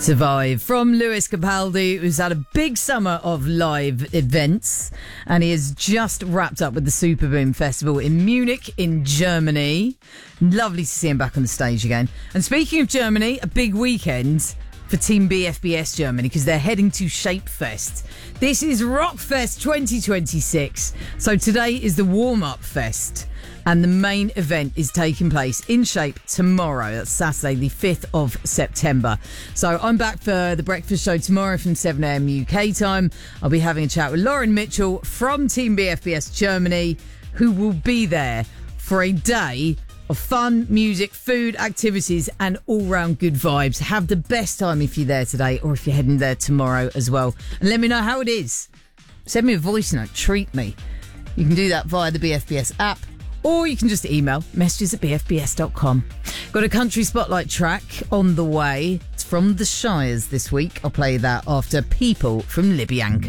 Survive from Lewis Capaldi, who's had a big summer of live events, and he has just wrapped up with the Superboom Festival in Munich in Germany. Lovely to see him back on the stage again. And speaking of Germany, a big weekend for Team BFBS Germany because they're heading to Shapefest. This is Rockfest 2026. So today is the warm-up fest. And the main event is taking place in Shape tomorrow. That's Saturday, the 5th of September. So I'm back for the breakfast show tomorrow from 7am UK time. I'll be having a chat with Lauren Mitchell from Team BFBS Germany, who will be there for a day of fun, music, food, activities, and all-round good vibes. Have the best time if you're there today or if you're heading there tomorrow as well. And let me know how it is. Send me a voice note. Treat me. You can do that via the BFBS app. Or you can just email messages@bfbs.com. Got a country spotlight track on the way. It's from the Shires this week. I'll play that after People from Libby Anchor.